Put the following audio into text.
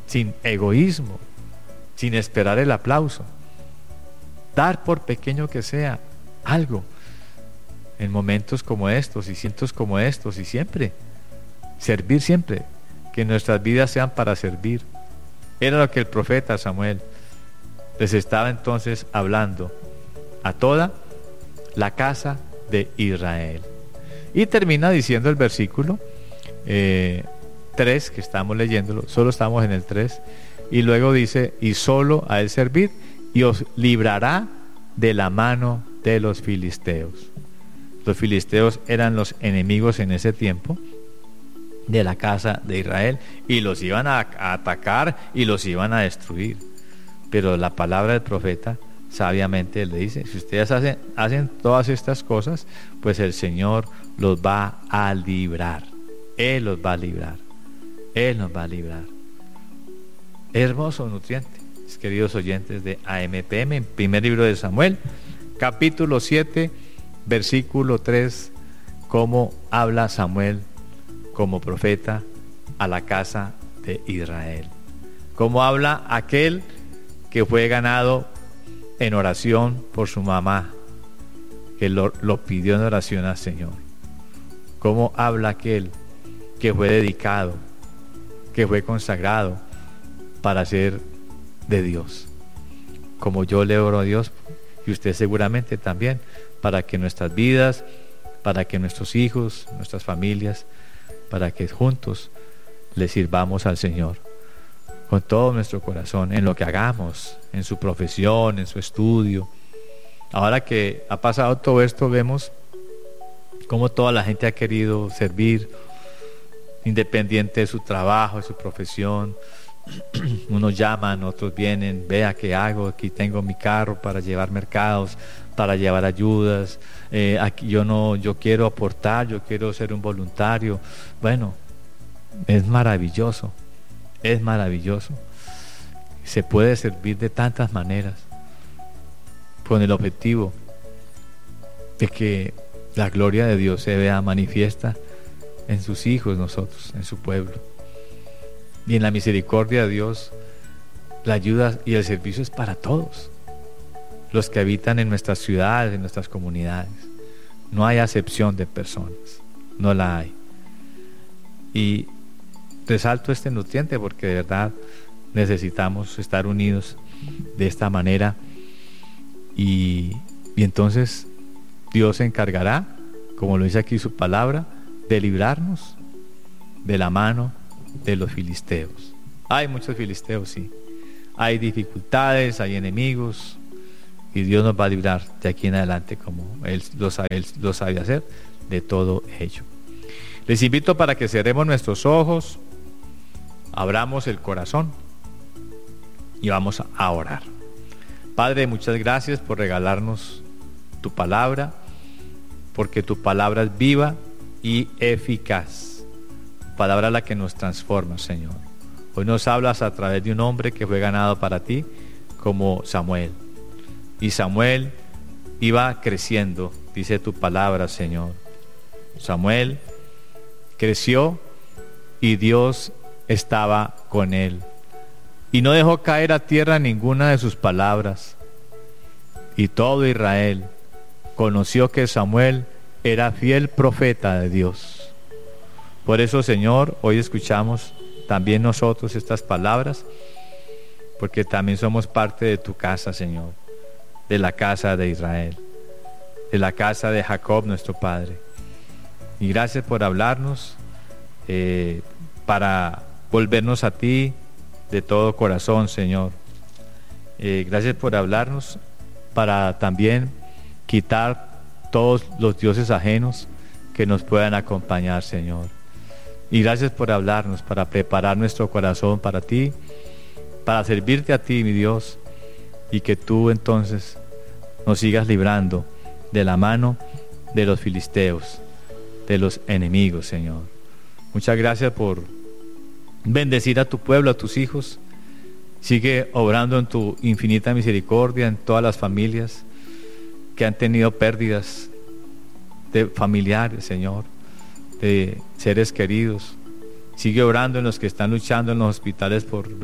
sin egoísmo, sin esperar el aplauso. Dar, por pequeño que sea, algo en momentos como estos y cientos como estos, y siempre servir, siempre que nuestras vidas sean para servir. Era lo que el profeta Samuel les estaba entonces hablando a toda la casa de Israel. Y termina diciendo el versículo 3, que estamos leyéndolo, solo estamos en el 3, y luego dice: y solo a él servir, y os librará de la mano de los filisteos. Los filisteos eran los enemigos en ese tiempo de la casa de Israel, y los iban a atacar y los iban a destruir. Pero la palabra del profeta sabiamente le dice: si ustedes hacen todas estas cosas, pues el Señor los va a librar. Él los va a librar. Él nos va a librar. Hermoso nutriente, queridos oyentes de AMPM, en primer libro de Samuel, capítulo 7, versículo 3, cómo habla Samuel como profeta a la casa de Israel. Cómo habla aquel que fue ganado en oración por su mamá, que lo pidió en oración al Señor. Cómo habla aquel que fue dedicado, que fue consagrado para ser de Dios. Como yo le oro a Dios, y usted seguramente también, para que nuestras vidas, para que nuestros hijos, nuestras familias, para que juntos le sirvamos al Señor con todo nuestro corazón, en lo que hagamos, en su profesión, en su estudio. Ahora que ha pasado todo esto, vemos cómo toda la gente ha querido servir, independiente de su trabajo, de su profesión. Unos llaman, otros vienen: vea qué hago, aquí tengo mi carro para llevar mercados, para llevar ayudas, aquí yo quiero aportar, yo quiero ser un voluntario. Bueno, es maravilloso, es maravilloso. Se puede servir de tantas maneras, con el objetivo de que la gloria de Dios se vea manifiesta en sus hijos, nosotros, en su pueblo. Y en la misericordia de Dios, la ayuda y el servicio es para todos los que habitan en nuestras ciudades, en nuestras comunidades. No hay acepción de personas, no la hay. Y resalto este nutriente porque de verdad necesitamos estar unidos de esta manera, y entonces Dios se encargará, como lo dice aquí su palabra, de librarnos de la mano de los filisteos. Hay muchos filisteos, sí. Hay dificultades, hay enemigos, y Dios nos va a librar de aquí en adelante, como Él lo sabe hacer, de todo ello. Les invito para que cerremos nuestros ojos, abramos el corazón y vamos a orar. Padre, muchas gracias por regalarnos tu palabra, porque tu palabra es viva y eficaz. Palabra la que nos transforma, Señor. Hoy nos hablas a través de un hombre que fue ganado para ti, como Samuel. Y Samuel iba creciendo, dice tu palabra, Señor. Samuel creció y Dios estaba con él, y no dejó caer a tierra ninguna de sus palabras. Y todo Israel conoció que Samuel era fiel profeta de Dios. Por eso, Señor, hoy escuchamos también nosotros estas palabras, porque también somos parte de tu casa, Señor, de la casa de Israel, de la casa de Jacob, nuestro Padre. Y gracias por hablarnos, para volvernos a ti de todo corazón, Señor. Gracias por hablarnos para también quitar todos los dioses ajenos que nos puedan acompañar, Señor. Y gracias por hablarnos, para preparar nuestro corazón para ti, para servirte a ti, mi Dios, y que tú entonces nos sigas librando de la mano de los filisteos, de los enemigos, Señor. Muchas gracias por bendecir a tu pueblo, a tus hijos. Sigue obrando en tu infinita misericordia en todas las familias que han tenido pérdidas de familiares, Señor, de seres queridos. Sigue orando en los que están luchando en los hospitales por